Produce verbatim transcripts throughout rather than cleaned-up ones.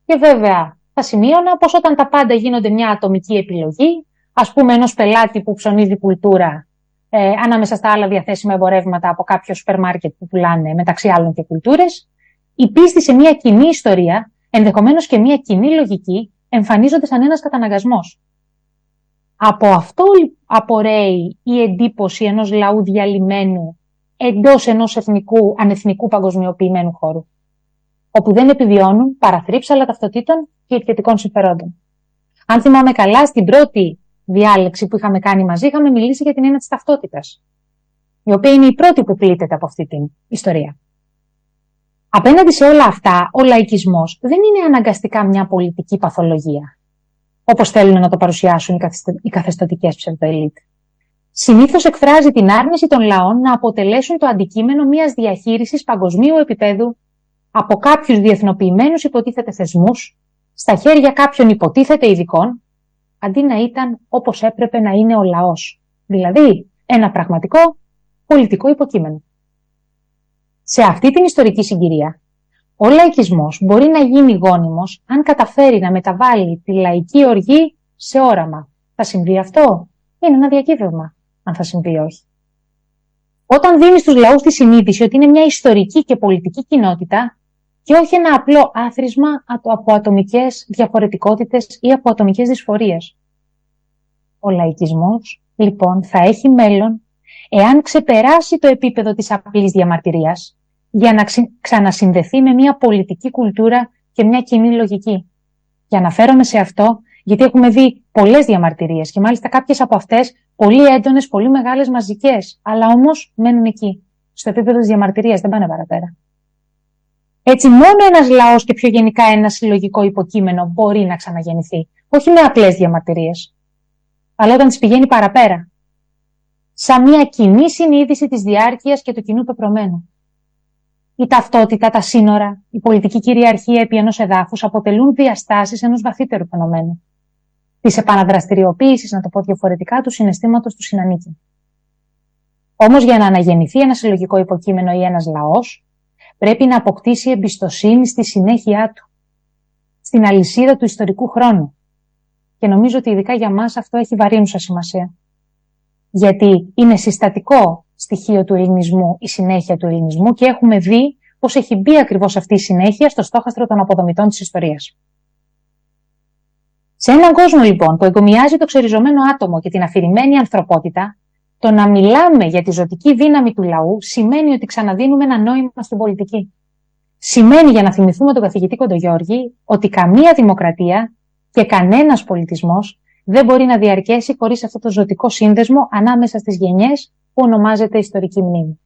Και βέβαια θα σημείωνα πως όταν τα πάντα γίνονται μια ατομική επιλογή, ας πούμε ενός πελάτη που ψωνίζει κουλτούρα ε, ανάμεσα στα άλλα διαθέσιμα εμπορεύματα από κάποιο σούπερ μάρκετ που πουλάνε μεταξύ άλλων και κουλτούρες, η πίστη σε μια κοινή ιστορία, ενδεχομένως και μια κοινή λογική, εμφανίζονται σαν ένας καταναγκασμός. Από αυτό απορρέει η εντύπωση ενός λαού διαλυμένου εντός ενός εθνικού, ανεθνικού παγκοσμιοποιημένου χώρου, όπου δεν επιβιώνουν παραθρύψαλα ταυτοτήτων και ιδιωτικών συμφερόντων. Αν θυμάμαι καλά, στην πρώτη διάλεξη που είχαμε κάνει μαζί, είχαμε μιλήσει για την έννοια της ταυτότητας, η οποία είναι η πρώτη που πλήττεται από αυτή την ιστορία. Απέναντι σε όλα αυτά, ο λαϊκισμός δεν είναι αναγκαστικά μια πολιτική παθολογία, όπως θέλουν να το παρουσιάσουν οι καθεστωτικές ψευδοελίτ. Συνήθως εκφράζει την άρνηση των λαών να αποτελέσουν το αντικείμενο μιας διαχείρισης παγκοσμίου επίπεδου από κάποιους διεθνοποιημένους υποτίθεται θεσμούς, στα χέρια κάποιων υποτίθεται ειδικών, αντί να ήταν όπως έπρεπε να είναι ο λαός, δηλαδή ένα πραγματικό πολιτικό υποκείμενο. Σε αυτή την ιστορική συγκυρία, ο λαϊκισμός μπορεί να γίνει γόνιμος αν καταφέρει να μεταβάλει τη λαϊκή οργή σε όραμα. Θα συμβεί αυτό? Είναι ένα διακύβευμα, αν θα συμβεί όχι. Όταν δίνει στους λαούς τη συνείδηση ότι είναι μια ιστορική και πολιτική κοινότητα και όχι ένα απλό άθροισμα από ατομικές διαφορετικότητες ή από ατομικές δυσφορίες. Ο λαϊκισμός, λοιπόν, θα έχει μέλλον εάν ξεπεράσει το επίπεδο της απλής διαμαρτυρίας για να ξανασυνδεθεί με μια πολιτική κουλτούρα και μια κοινή λογική. Και αναφέρομαι σε αυτό γιατί έχουμε δει πολλές διαμαρτυρίες και μάλιστα κάποιες από αυτές πολύ έντονες, πολύ μεγάλες, μαζικές, αλλά όμως μένουν εκεί. Στο επίπεδο της διαμαρτυρίας δεν πάνε παραπέρα. Έτσι μόνο ένας λαός και πιο γενικά ένα συλλογικό υποκείμενο μπορεί να ξαναγεννηθεί. Όχι με απλές διαμαρτυρίες, αλλά όταν τις πηγαίνει παραπέρα. Σαν μια κοινή συνείδηση της διάρκειας και του κοινού πεπρωμένου. Η ταυτότητα, τα σύνορα, η πολιτική κυριαρχία επί ενός εδάφους αποτελούν διαστάσεις ενός βαθύτερου φαινομένου. Της επαναδραστηριοποίησης, να το πω διαφορετικά, του συναισθήματος του συνανίκη. Όμως για να αναγεννηθεί ένα συλλογικό υποκείμενο ή ένας λαός, πρέπει να αποκτήσει εμπιστοσύνη στη συνέχεια του, στην αλυσίδα του ιστορικού χρόνου. Και νομίζω ότι ειδικά για μας αυτό έχει βαρύνουσα σημασία. Γιατί είναι συστατικό στοιχείο του ελληνισμού η συνέχεια του ελληνισμού και έχουμε δει πώς έχει μπει ακριβώς αυτή η συνέχεια στο στόχαστρο των αποδομητών της ιστορίας. Σε έναν κόσμο λοιπόν που εγκομιάζει το ξεριζωμένο άτομο και την αφηρημένη ανθρωπότητα, το να μιλάμε για τη ζωτική δύναμη του λαού σημαίνει ότι ξαναδίνουμε ένα νόημα στην πολιτική. Σημαίνει, για να θυμηθούμε τον καθηγητή Κοντογιώργη, ότι καμία δημοκρατία και κανένας πολιτισμός δεν μπορεί να διαρκέσει χωρίς αυτό το ζωτικό σύνδεσμο ανάμεσα στις γενιές που ονομάζεται ιστορική μνήμη.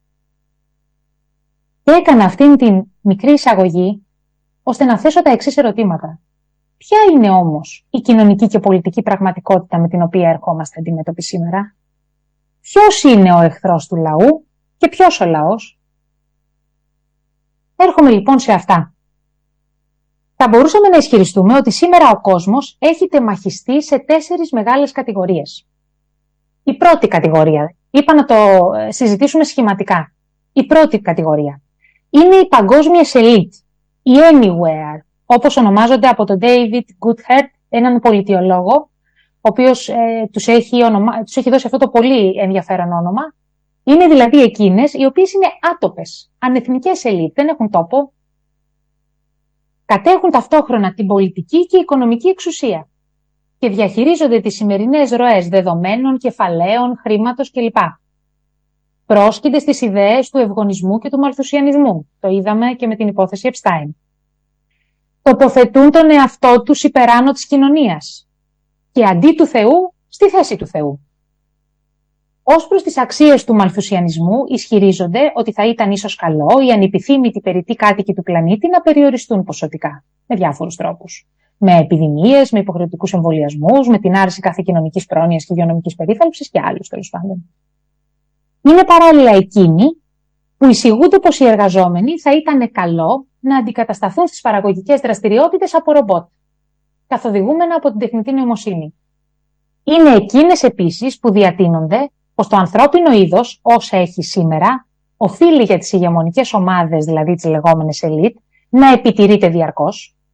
Και έκανα αυτήν την μικρή εισαγωγή ώστε να θέσω τα εξής ερωτήματα. Ποια είναι όμως η κοινωνική και πολιτική πραγματικότητα με την οποία ερχόμαστε αντιμέτωποι σήμερα? Ποιος είναι ο εχθρός του λαού και ποιος ο λαός? Έρχομαι λοιπόν σε αυτά. Θα μπορούσαμε να ισχυριστούμε ότι σήμερα ο κόσμος έχει τεμαχιστεί σε τέσσερις μεγάλες κατηγορίες. Η πρώτη κατηγορία, είπα να το συζητήσουμε σχηματικά. Η πρώτη κατηγορία είναι οι παγκόσμιες ελίτ, οι anywhere, όπως ονομάζονται από τον David Goodhart, έναν πολιτιολόγο, ο οποίος ε, τους, έχει ονομα... τους έχει δώσει αυτό το πολύ ενδιαφέρον όνομα. Είναι δηλαδή εκείνες οι οποίες είναι άτοπες, ανεθνικές ελίτ, δεν έχουν τόπο. Κατέχουν ταυτόχρονα την πολιτική και οικονομική εξουσία και διαχειρίζονται τις σημερινές ροές δεδομένων, κεφαλαίων, χρήματος κλπ. Πρόσκειται στις ιδέες του ευγονισμού και του μαλθουσιανισμού. Το είδαμε και με την υπόθεση Epstein. Τοποθετούν τον εαυτό τους υπεράνω της κοινωνίας και αντί του Θεού στη θέση του Θεού. Ως προς τις αξίες του μαλθουσιανισμού ισχυρίζονται ότι θα ήταν ίσως καλό οι ανεπιθύμητοι περιττοί κάτοικοι του πλανήτη να περιοριστούν ποσοτικά, με διάφορους τρόπους. Με επιδημίες, με υποχρεωτικούς εμβολιασμούς, με την άρση κάθε κοινωνικής πρόνοιας και υγειονομικής περίθαλψης και άλλους τέλος πάντων. Είναι παράλληλα εκείνοι που εισηγούνται πως οι εργαζόμενοι θα ήταν καλό να αντικατασταθούν στις παραγωγικές δραστηριότητες από ρομπότ, καθοδηγούμενα από την τεχνητή νοημοσύνη. Είναι εκείνες επίσης που διατείνονται πως το ανθρώπινο είδος, όσα έχει σήμερα, οφείλει για τις ηγεμονικές ομάδες, δηλαδή τις λεγόμενες ελίτ, να επιτηρείται διαρκώς,